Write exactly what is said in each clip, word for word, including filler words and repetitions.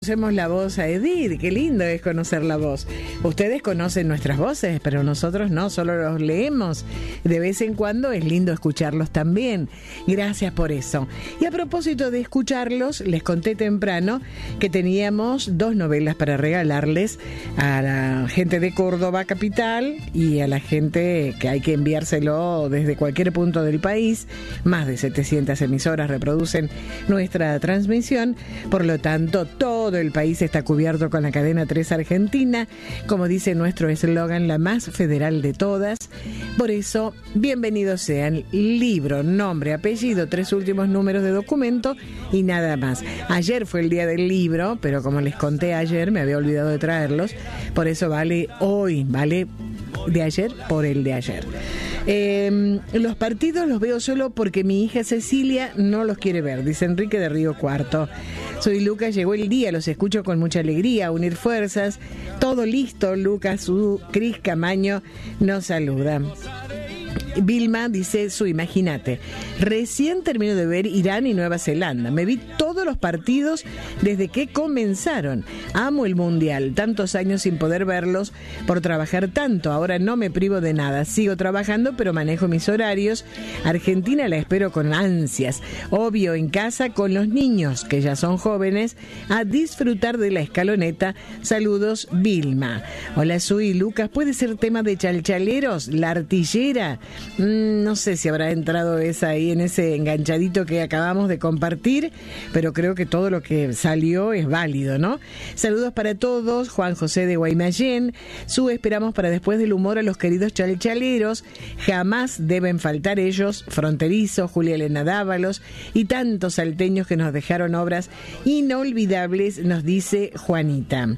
Conocemos la voz a Edith, qué lindo es conocer la voz. Ustedes conocen nuestras voces, pero nosotros no, solo los leemos. De vez en cuando es lindo escucharlos también. Gracias por eso. Y a propósito de escucharlos, les conté temprano que teníamos dos novelas para regalarles a la gente de Córdoba capital y a la gente que hay que enviárselo desde cualquier punto del país. Más de setecientas emisoras reproducen nuestra transmisión, por lo tanto, todo el país está cubierto con la cadena tres Argentina, como dice nuestro eslogan, la más federal de todas. Por eso, bienvenidos sean. Libro, nombre, apellido, tres últimos números de documento y nada más. Ayer fue el día del libro, pero como les conté ayer, me había olvidado de traerlos, por eso vale hoy, vale de ayer por el de ayer. Eh, los partidos los veo solo porque mi hija Cecilia no los quiere ver, dice Enrique de Río Cuarto. Soy Lucas, llegó el día, los escucho con mucha alegría, unir fuerzas, todo listo. Lucas, su Cris Camaño nos saluda. Vilma dice, su imagínate, recién termino de ver Irán y Nueva Zelanda, me vi todos los partidos desde que comenzaron, amo el mundial, tantos años sin poder verlos por trabajar tanto, ahora no me privo de nada, sigo trabajando pero manejo mis horarios. Argentina la espero con ansias, obvio en casa con los niños que ya son jóvenes, a disfrutar de la escaloneta. Saludos, Vilma. Hola, soy Lucas, ¿puede ser tema de Chalchaleros, La Artillera? Mm, no sé si habrá entrado esa ahí en ese enganchadito que acabamos de compartir, pero creo que todo lo que salió es válido, ¿no? Saludos para todos, Juan José de Guaymallén. Su esperamos para después del humor a los queridos chalchaleros, jamás deben faltar ellos, Fronterizo, Julia Elena Dávalos y tantos salteños que nos dejaron obras inolvidables, nos dice Juanita.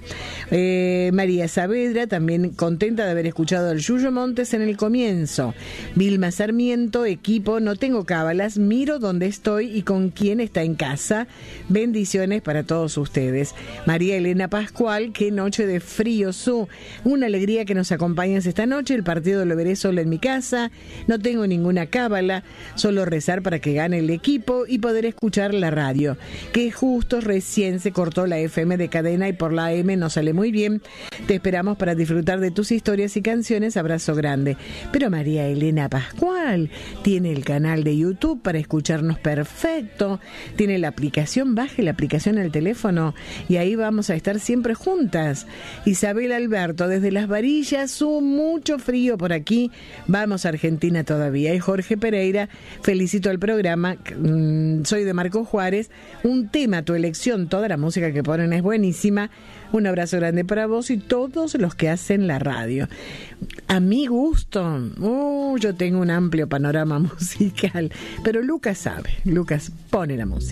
Eh, María Saavedra, también contenta de haber escuchado al Yuyo Montes en el comienzo. Vilma Sarmiento, equipo, no tengo cábalas, miro dónde estoy y con quién está en casa. Bendiciones para todos ustedes. María Elena Pascual, qué noche de frío, su. Una alegría que nos acompañes esta noche. El partido lo veré solo en mi casa. No tengo ninguna cábala, solo rezar para que gane el equipo y poder escuchar la radio. Que justo recién se cortó la F M de cadena y por la A M no sale muy bien. Te esperamos para disfrutar de tus historias y canciones. Abrazo grande. Pero María Elena Pascual tiene el canal de YouTube para escucharnos perfecto, tiene la aplicación, baje la aplicación al teléfono y ahí vamos a estar siempre juntas. Isabel Alberto, desde Las Varillas, su mucho frío por aquí, vamos a Argentina todavía. Y Jorge Pereira, felicito al programa, mm, soy de Marcos Juárez, un tema, tu elección, toda la música que ponen es buenísima. Un abrazo grande para vos y todos los que hacen la radio. A mi gusto, uh, yo tengo un amplio panorama musical, pero Lucas sabe, Lucas pone la música.